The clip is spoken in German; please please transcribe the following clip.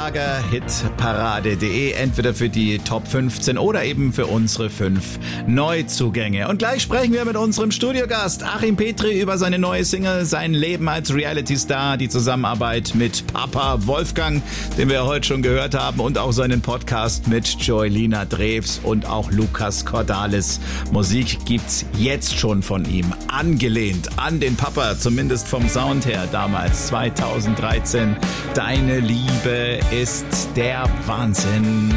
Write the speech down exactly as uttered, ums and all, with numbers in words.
schlager-hit-parade punkt de, entweder für die Top fünfzehn oder eben für unsere fünf Neuzugänge. Und gleich sprechen wir mit unserem Studiogast Achim Petri über seine neue Single, sein Leben als Reality-Star, die Zusammenarbeit mit Papa Wolfgang, den wir heute schon gehört haben, und auch seinen Podcast mit Joelina Drews und auch Lukas Cordalis. Musik gibt's jetzt schon von ihm, angelehnt an den Papa, zumindest vom Sound her damals, zweitausenddreizehn. Deine Liebe ist der Wahnsinn.